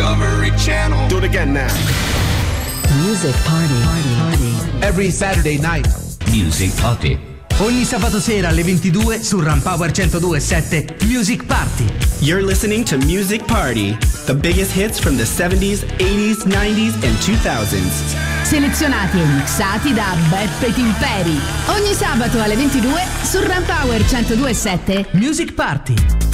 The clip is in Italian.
Discovery Channel. Do it again now. Music Party. Every Saturday night. Music Party. Ogni sabato sera alle 22 su Ram Power 102.7 Music Party. You're listening to Music Party, the biggest hits from the 70s, 80s, 90s and 2000s. Selezionati e mixati da Beppe Timperi. Ogni sabato alle 22 su Ram Power 102.7 Music Party.